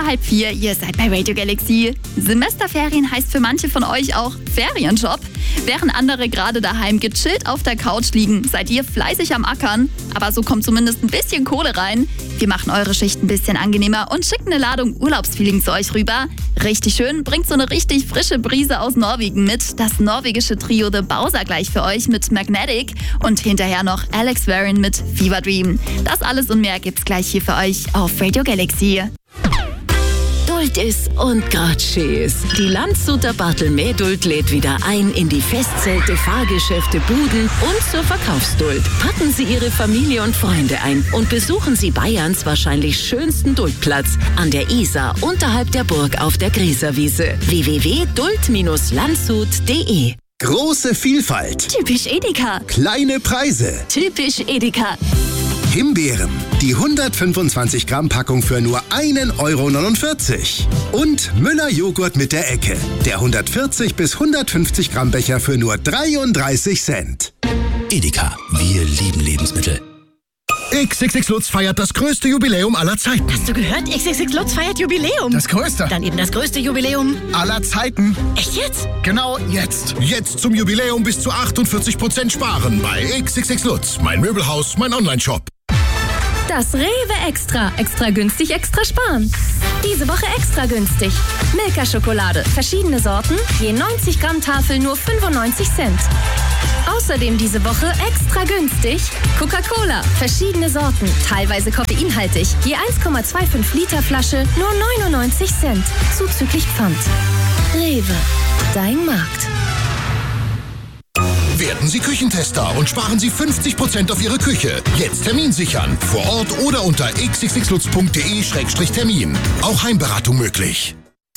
vor 3:30. Ihr seid bei Radio Galaxy. Semesterferien heißt für manche von euch auch Ferienjob. Während andere gerade daheim gechillt auf der Couch liegen, seid ihr fleißig am Ackern. Aber so kommt zumindest ein bisschen Kohle rein. Wir machen eure Schicht ein bisschen angenehmer und schicken eine Ladung Urlaubsfeeling zu euch rüber. Richtig schön, bringt so eine richtig frische Brise aus Norwegen mit. Das norwegische Trio The Bowser gleich für euch mit Magnetic und hinterher noch Alex Warren mit Fever Dream. Das alles und mehr gibt's gleich hier für euch auf Radio Galaxy. Duld ist und grad schön. Die Landshuter Bartelmähduld lädt wieder ein in die Festzelte, Fahrgeschäfte, Buden und zur Verkaufsduld. Packen Sie Ihre Familie und Freunde ein und besuchen Sie Bayerns wahrscheinlich schönsten Duldplatz an der Isar unterhalb der Burg auf der Grieserwiese. www.duld-landshut.de. Große Vielfalt. Typisch Edeka. Kleine Preise. Typisch Edeka. Himbeeren. Die 125 Gramm Packung für nur 1,49 €. Und Müller Joghurt mit der Ecke. Der 140 bis 150 Gramm Becher für nur 33 Cent. Edeka, wir lieben Lebensmittel. XXX Lutz feiert das größte Jubiläum aller Zeiten. Hast du gehört? XXX Lutz feiert Jubiläum. Das größte. Dann eben das größte Jubiläum aller Zeiten. Echt jetzt? Genau jetzt. Jetzt zum Jubiläum bis zu 48% sparen bei XXX Lutz. Mein Möbelhaus, mein Onlineshop. Das Rewe Extra. Extra günstig, extra sparen. Diese Woche extra günstig. Milka-Schokolade. Verschiedene Sorten. Je 90 Gramm Tafel nur 95 Cent. Außerdem diese Woche extra günstig. Coca-Cola. Verschiedene Sorten. Teilweise koffeinhaltig. Je 1,25 Liter Flasche nur 99 Cent. Zuzüglich Pfand. Rewe. Dein Markt. Werden Sie Küchentester und sparen Sie 50% auf Ihre Küche. Jetzt Termin sichern. Vor Ort oder unter xxxlutz.de/termin. Auch Heimberatung möglich.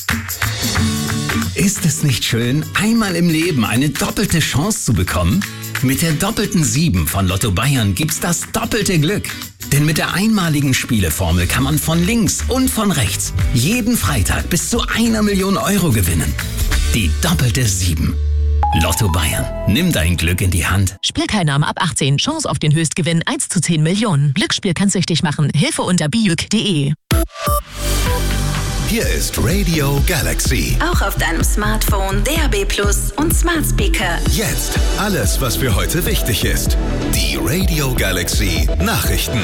Ist es nicht schön, einmal im Leben eine doppelte Chance zu bekommen? Mit der doppelten 7 von Lotto Bayern gibt's das doppelte Glück. Denn mit der einmaligen Spieleformel kann man von links und von rechts jeden Freitag bis zu 1 Million € gewinnen. Die doppelte 7. Lotto Bayern. Nimm dein Glück in die Hand. Spielteilnahme ab 18. Chance auf den Höchstgewinn 1 zu 10 Millionen. Glücksspiel kann süchtig machen. Hilfe unter bijuk.de. Hier ist Radio Galaxy. Auch auf deinem Smartphone, DAB+ und Smart Speaker. Jetzt alles, was für heute wichtig ist. Die Radio Galaxy Nachrichten.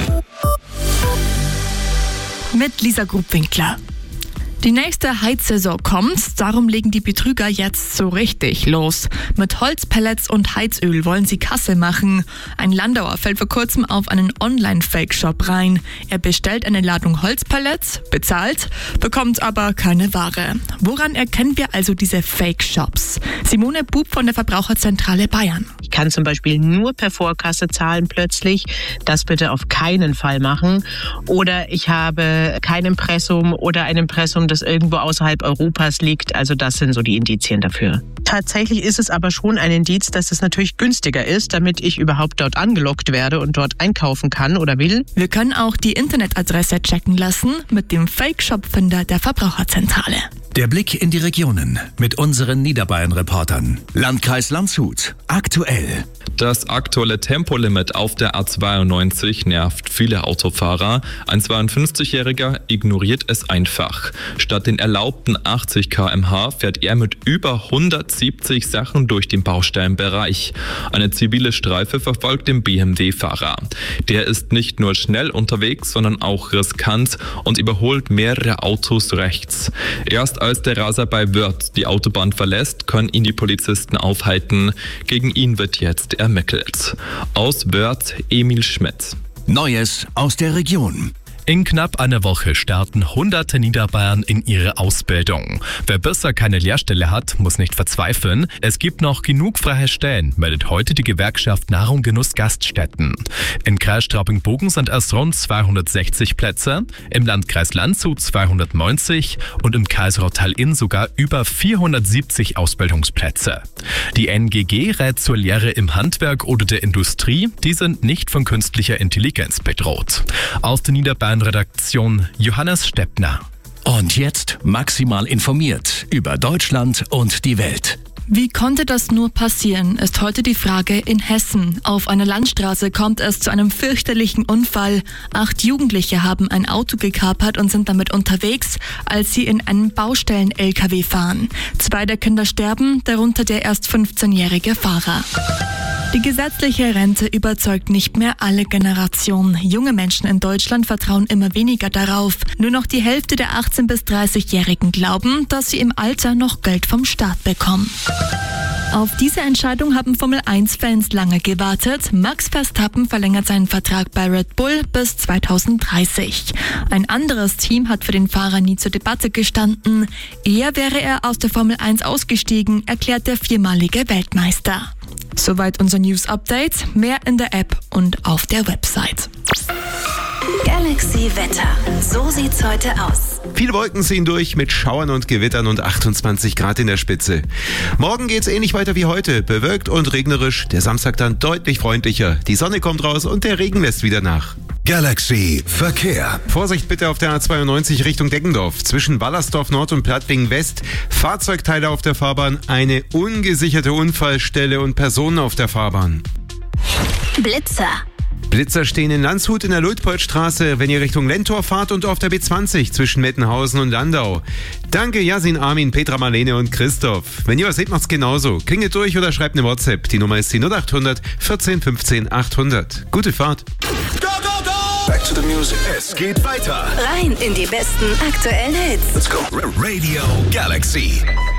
Mit Lisa Grubwinkler. Die nächste Heizsaison kommt, darum legen die Betrüger jetzt so richtig los. Mit Holzpellets und Heizöl wollen sie Kasse machen. Ein Landauer fällt vor kurzem auf einen Online-Fake-Shop rein. Er bestellt eine Ladung Holzpellets, bezahlt, bekommt aber keine Ware. Woran erkennen wir also diese Fake-Shops? Simone Bub von der Verbraucherzentrale Bayern. Ich kann zum Beispiel nur per Vorkasse zahlen plötzlich. Das bitte auf keinen Fall machen. Oder ich habe kein Impressum oder ein Impressum, das irgendwo außerhalb Europas liegt. Also das sind so die Indizien dafür. Tatsächlich ist es aber schon ein Indiz, dass es natürlich günstiger ist, damit ich überhaupt dort angelockt werde und dort einkaufen kann oder will. Wir können auch die Internetadresse checken lassen mit dem Fake-Shop-Finder der Verbraucherzentrale. Der Blick in die Regionen mit unseren Niederbayern-Reportern. Landkreis Landshut. Aktuell. Das aktuelle Tempolimit auf der A92 nervt viele Autofahrer. Ein 52-Jähriger ignoriert es einfach. Statt den erlaubten 80 km/h fährt er mit über 170 Sachen durch den Baustellenbereich. Eine zivile Streife verfolgt den BMW-Fahrer. Der ist nicht nur schnell unterwegs, sondern auch riskant und überholt mehrere Autos rechts. Erst als der Raser bei Wörth die Autobahn verlässt, können ihn die Polizisten aufhalten. Gegen ihn wird jetzt ermittelt. Aus Wörth Emil Schmidt. Neues aus der Region. In knapp einer Woche starten hunderte Niederbayern in ihre Ausbildung. Wer bisher keine Lehrstelle hat, muss nicht verzweifeln. Es gibt noch genug freie Stellen, meldet heute die Gewerkschaft Nahrung Genuss Gaststätten. In Kreis Straubing-Bogen sind es rund 260 Plätze, im Landkreis Landshut 290 und im Kreis Rottal-Inn sogar über 470 Ausbildungsplätze. Die NGG rät zur Lehre im Handwerk oder der Industrie, die sind nicht von künstlicher Intelligenz bedroht. Aus der Niederbayern-Redaktion Johannes Steppner. Und jetzt maximal informiert über Deutschland und die Welt. Wie konnte das nur passieren, ist heute die Frage in Hessen. Auf einer Landstraße kommt es zu einem fürchterlichen Unfall. 8 Jugendliche haben ein Auto gekapert und sind damit unterwegs, als sie in einen Baustellen-LKW fahren. 2 der Kinder sterben, darunter der erst 15-jährige Fahrer. Die gesetzliche Rente überzeugt nicht mehr alle Generationen. Junge Menschen in Deutschland vertrauen immer weniger darauf. Nur noch die Hälfte der 18- bis 30-Jährigen glauben, dass sie im Alter noch Geld vom Staat bekommen. Auf diese Entscheidung haben Formel-1-Fans lange gewartet. Max Verstappen verlängert seinen Vertrag bei Red Bull bis 2030. Ein anderes Team hat für den Fahrer nie zur Debatte gestanden. Eher wäre er aus der Formel 1 ausgestiegen, erklärt der 4-malige Weltmeister. Soweit unser News-Update. Mehr in der App und auf der Website. Galaxy Wetter. So sieht's heute aus. Viele Wolken ziehen durch mit Schauern und Gewittern und 28 Grad in der Spitze. Morgen geht's ähnlich weiter wie heute. Bewölkt und regnerisch. Der Samstag dann deutlich freundlicher. Die Sonne kommt raus und der Regen lässt wieder nach. Galaxy Verkehr. Vorsicht bitte auf der A92 Richtung Deggendorf. Zwischen Wallersdorf Nord und Plattling West. Fahrzeugteile auf der Fahrbahn, eine ungesicherte Unfallstelle und Personen auf der Fahrbahn. Blitzer. Blitzer stehen in Landshut in der Luitpoldstraße, wenn ihr Richtung Lentor fahrt, und auf der B20 zwischen Mettenhausen und Landau. Danke Yasin, Armin, Petra, Marlene und Christoph. Wenn ihr was seht, macht's genauso. Klingelt durch oder schreibt eine WhatsApp. Die Nummer ist die 0800 14 15 800. Gute Fahrt. Back to the music. Es geht weiter. Rein in die besten aktuellen Hits. Let's go. Radio Galaxy.